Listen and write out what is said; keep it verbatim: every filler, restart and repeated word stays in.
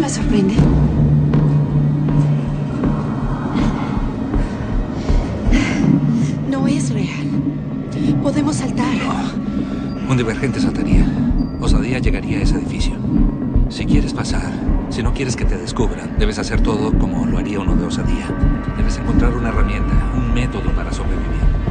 ¿Nada sorprende? No es real. Podemos saltar. No. Un divergente saltaría. Osadía llegaría a ese edificio. Si quieres pasar, si no quieres que te descubran, debes hacer todo como lo haría uno de Osadía. Debes encontrar una herramienta, un método para sobrevivir.